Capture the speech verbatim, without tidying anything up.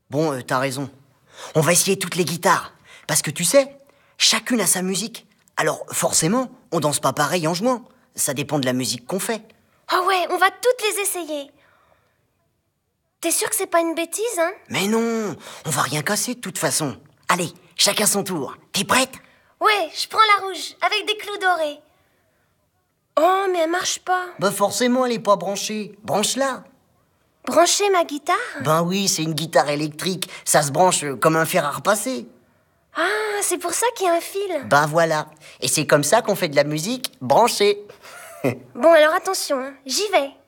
Bon, euh, t'as raison. On va essayer toutes les guitares. Parce que tu sais, chacune a sa musique. Alors forcément, on danse pas pareil en jouant. Ça dépend de la musique qu'on fait. Oh ouais, on va toutes les essayer. T'es sûr que c'est pas une bêtise, hein? Mais non, on va rien casser de toute façon. Allez, chacun son tour. T'es prête? Ouais, je prends la rouge, avec des clous dorés. Oh, mais elle marche pas. Bah forcément, elle est pas branchée. Branche-la. Brancher ma guitare? Ben oui, c'est une guitare électrique. Ça se branche euh, comme un fer à repasser. Ah, c'est pour ça qu'il y a un fil. Ben voilà. Et c'est comme ça qu'on fait de la musique branchée. Bon, alors attention, hein. J'y vais.